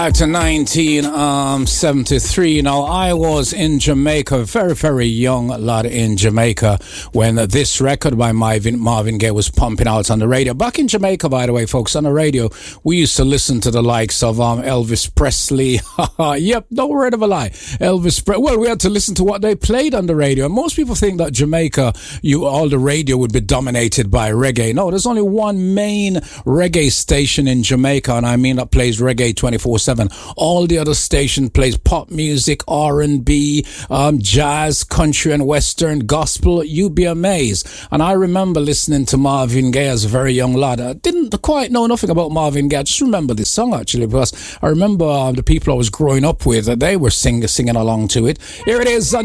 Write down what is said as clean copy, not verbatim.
Back to 1973. Now, I was in Jamaica, very, very young lad in Jamaica, when this record by Marvin Gaye was pumping out on the radio. Back in Jamaica, by the way, folks, on the radio, we used to listen to the likes of Elvis Presley. Yep, no word of a lie. Well, we had to listen to what they played on the radio. And most people think that Jamaica, all the radio would be dominated by reggae. No, there's only one main reggae station in Jamaica, and I mean that plays reggae 24/7. All the other station plays pop music, R&B, jazz, country and western, gospel. You'd be amazed. And I remember listening to Marvin Gaye as a very young lad. I didn't quite know nothing about Marvin Gaye. I just remember this song, actually, because I remember the people I was growing up with, they were singing along to it. Here it is.